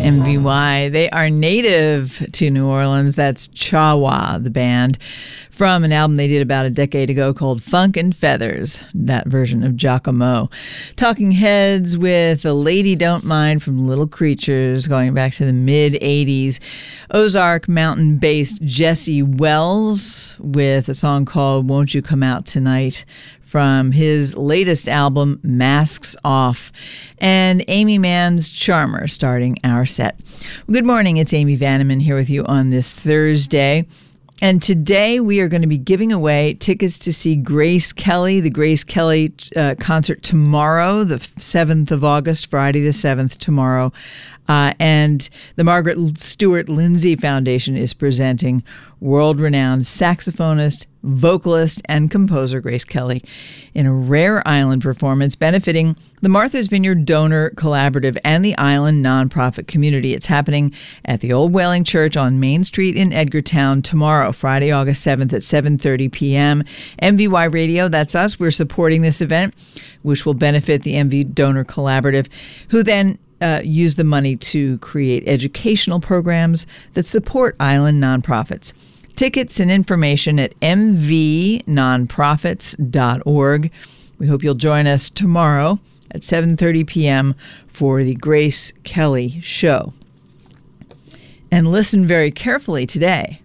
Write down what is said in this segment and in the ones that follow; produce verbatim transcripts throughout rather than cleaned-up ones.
M V Y. They are native to New Orleans. That's Cha-Wa, the band, from an album they did about a decade ago called Funk and Feathers, that version of Giacomo. Talking Heads with A Lady Don't Mind from Little Creatures, going back to the mid-eighties. Ozark Mountain-based Jesse Wells with a song called Won't You Come Out Tonight from his latest album, Masks Off, and Amy Mann's Charmer starting our set. Well, good morning, it's Amy Vanneman here with you on this Thursday. And today we are going to be giving away tickets to see Grace Kelly, the Grace Kelly uh, concert tomorrow, the seventh of August, Friday the seventh, tomorrow. Uh, and the Margaret Stewart Lindsay Foundation is presenting world-renowned saxophonist, vocalist, and composer Grace Kelly in a rare island performance benefiting the Martha's Vineyard Donor Collaborative and the island nonprofit community. It's happening at the Old Whaling Church on Main Street in Edgartown tomorrow, Friday, August seventh at seven thirty p.m. M V Y Radio, that's us. We're supporting this event, which will benefit the M V Donor Collaborative, who then Uh, use the money to create educational programs that support island nonprofits. Tickets and information at m v nonprofits dot org. We hope you'll join us tomorrow at seven thirty p.m. for the Grace Kelly Show. And listen very carefully today,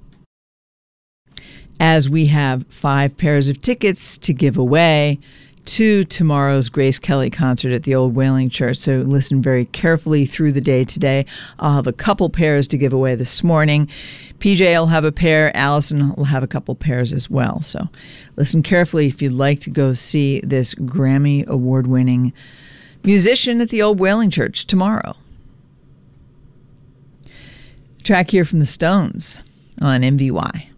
as we have five pairs of tickets to give away to tomorrow's Grace Kelly concert at the Old Whaling Church. So listen very carefully through the day today. I'll have a couple pairs to give away this morning. P J will have a pair. Allison will have a couple pairs as well. So listen carefully if you'd like to go see this Grammy award-winning musician at the Old Whaling Church tomorrow. Track here from the Stones on M V Y.